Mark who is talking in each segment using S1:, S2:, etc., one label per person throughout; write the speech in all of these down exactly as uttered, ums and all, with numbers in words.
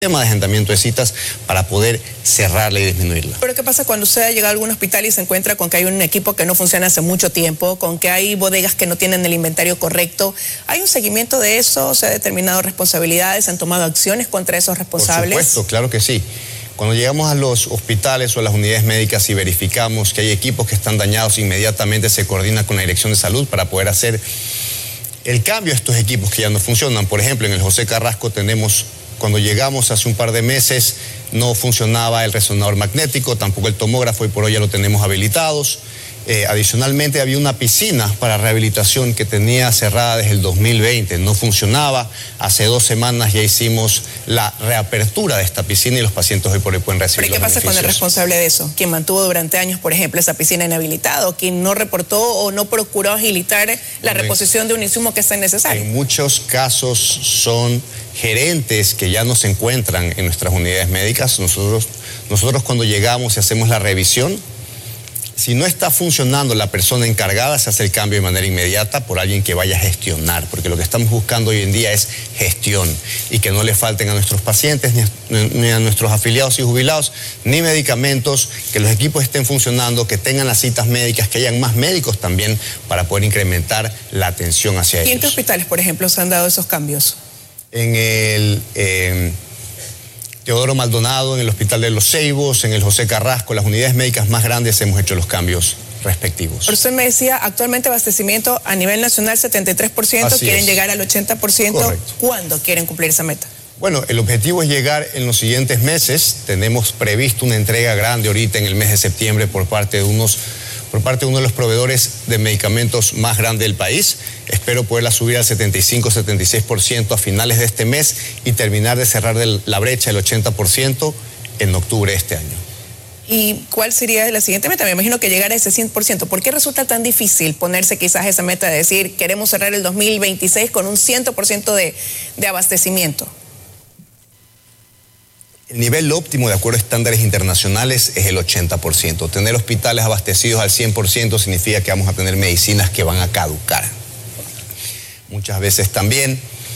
S1: tema de agendamiento de citas para poder cerrarla y disminuirla.
S2: Pero ¿qué pasa cuando usted ha llegado a algún hospital y se encuentra con que hay un equipo que no funciona hace mucho tiempo, con que hay bodegas que no tienen el inventario correcto? ¿Hay un seguimiento de eso? ¿Se han determinado responsabilidades? ¿Se han tomado acciones contra esos responsables?
S1: Por supuesto, claro que sí. Cuando llegamos a los hospitales o a las unidades médicas y verificamos que hay equipos que están dañados, inmediatamente se coordina con la Dirección de Salud para poder hacer el cambio a estos equipos que ya no funcionan. Por ejemplo, en el José Carrasco tenemos... Cuando llegamos hace un par de meses no funcionaba el resonador magnético, tampoco el tomógrafo, y por hoy ya lo tenemos habilitados. Eh, adicionalmente había una piscina para rehabilitación que tenía cerrada desde el dos mil veinte, no funcionaba. Hace dos semanas ya hicimos la reapertura de esta piscina y los pacientes hoy por hoy pueden recibir
S2: ¿Pero qué pasa con el responsable de eso? ¿Quien mantuvo durante años, por ejemplo, esa piscina inhabilitada, o quien no reportó o no procuró agilitar la reposición de un insumo que está necesario?
S1: En muchos casos son gerentes que ya no se encuentran en nuestras unidades médicas. Nosotros, nosotros cuando llegamos y hacemos la revisión, si no está funcionando la persona encargada, se hace el cambio de manera inmediata por alguien que vaya a gestionar, porque lo que estamos buscando hoy en día es gestión y que no le falten a nuestros pacientes, ni a, ni a nuestros afiliados y jubilados, ni medicamentos, que los equipos estén funcionando, que tengan las citas médicas, que hayan más médicos también para poder incrementar la atención hacia ellos.
S2: ¿Y en qué hospitales, por ejemplo, se han dado esos cambios?
S1: En el... Eh, Teodoro Maldonado, en el Hospital de Los Ceibos, en el José Carrasco, las unidades médicas más grandes hemos hecho los cambios respectivos.
S2: Pero usted me decía, actualmente abastecimiento a nivel nacional setenta y tres por ciento,
S1: Así
S2: quieren
S1: es.
S2: llegar al ochenta por ciento.
S1: Correcto.
S2: ¿Cuándo quieren cumplir esa meta?
S1: Bueno, el objetivo es llegar en los siguientes meses. Tenemos previsto una entrega grande ahorita en el mes de septiembre por parte de unos... por parte de uno de los proveedores de medicamentos más grandes del país. Espero poderla subir al setenta y cinco, setenta y seis por ciento a finales de este mes y terminar de cerrar la brecha del ochenta por ciento en octubre de este año.
S2: ¿Y cuál sería la siguiente meta? Me imagino que llegar a ese cien por ciento. ¿Por qué resulta tan difícil ponerse quizás esa meta de decir queremos cerrar el dos mil veintiséis con un cien por ciento de, de abastecimiento?
S1: El nivel óptimo de acuerdo a estándares internacionales es el ochenta por ciento. Tener hospitales abastecidos al cien por ciento significa que vamos a tener medicinas que van a caducar. Muchas veces también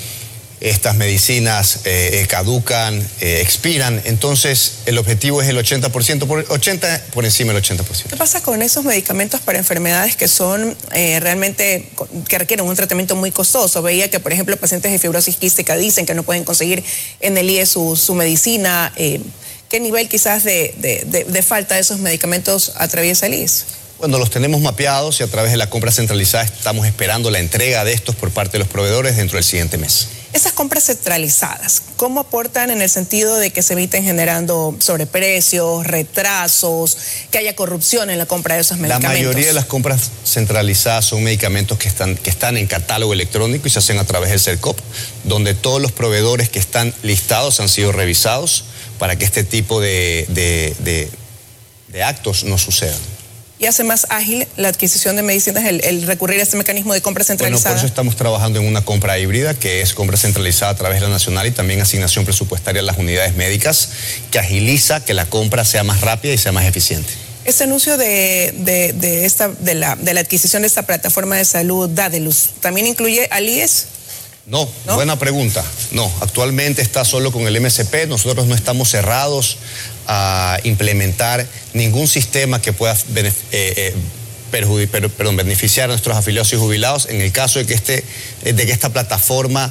S1: estas medicinas eh, caducan, eh, expiran, entonces el objetivo es el ochenta por ciento, por, ochenta por encima del ochenta por ciento.
S2: ¿Qué pasa con esos medicamentos para enfermedades que son eh, realmente, que requieren un tratamiento muy costoso? Veía que, por ejemplo, pacientes de fibrosis quística dicen que no pueden conseguir en el I E S su, su medicina. Eh, ¿Qué nivel quizás de, de, de, de falta de esos medicamentos atraviesa el I E S?
S1: Bueno, los tenemos mapeados y a través de la compra centralizada estamos esperando la entrega de estos por parte de los proveedores dentro del siguiente mes.
S2: Esas compras centralizadas, ¿cómo aportan en el sentido de que se eviten generando sobreprecios, retrasos, que haya corrupción en la compra de esos medicamentos?
S1: La mayoría de las compras centralizadas son medicamentos que están, que están en catálogo electrónico y se hacen a través del CERCOP, donde todos los proveedores que están listados han sido revisados para que este tipo de, de, de, de actos no sucedan.
S2: ¿Y hace más ágil la adquisición de medicinas el, el recurrir a este mecanismo de compra centralizada?
S1: Bueno, por eso estamos trabajando en una compra híbrida, que es compra centralizada a través de la nacional y también asignación presupuestaria a las unidades médicas, que agiliza que la compra sea más rápida y sea más eficiente.
S2: Este anuncio de, de, de, esta, de, la, de la adquisición de esta plataforma de salud Daedalus, ¿también incluye al I E S?
S1: No,
S2: ¿No?
S1: Buena pregunta. No, actualmente está solo con el M S P. Nosotros no estamos cerrados a implementar ningún sistema que pueda eh, eh, perjudicar, perdón, beneficiar a nuestros afiliados y jubilados. En el caso de que, este, de que esta plataforma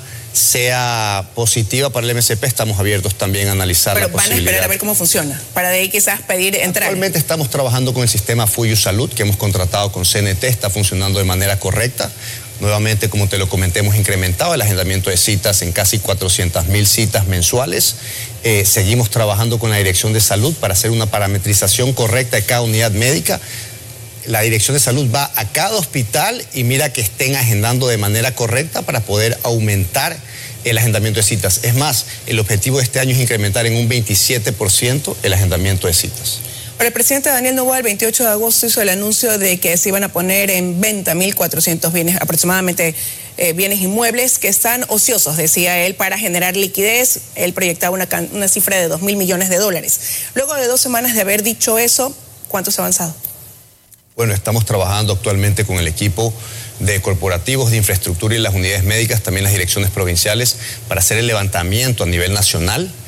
S1: sea positiva para el M S P, estamos abiertos también a analizar
S2: Pero
S1: la posibilidad.
S2: Pero van a esperar a ver cómo funciona, para de ahí quizás pedir entrar.
S1: Actualmente estamos trabajando con el sistema Fuyu Salud, que hemos contratado con C N T, está funcionando de manera correcta. Nuevamente, como te lo comenté, hemos incrementado el agendamiento de citas en casi cuatrocientas mil citas mensuales. Eh, seguimos trabajando con la Dirección de Salud para hacer una parametrización correcta de cada unidad médica. La Dirección de Salud va a cada hospital y mira que estén agendando de manera correcta para poder aumentar el agendamiento de citas. Es más, el objetivo de este año es incrementar en un veintisiete por ciento el agendamiento de citas.
S2: Ahora, el presidente Daniel Noboa el veintiocho de agosto hizo el anuncio de que se iban a poner en venta mil cuatrocientos bienes, aproximadamente eh, bienes inmuebles que están ociosos, decía él, para generar liquidez. Él proyectaba una, una cifra de dos mil millones de dólares. Luego de dos semanas de haber dicho eso, ¿cuánto se ha avanzado?
S1: Bueno, estamos trabajando actualmente con el equipo de corporativos de infraestructura y las unidades médicas, también las direcciones provinciales, para hacer el levantamiento a nivel nacional